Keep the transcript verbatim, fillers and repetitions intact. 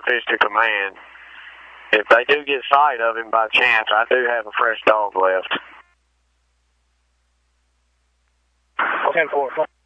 fish to command. If they do get sight of him by chance, I do have a fresh dog left. ten four.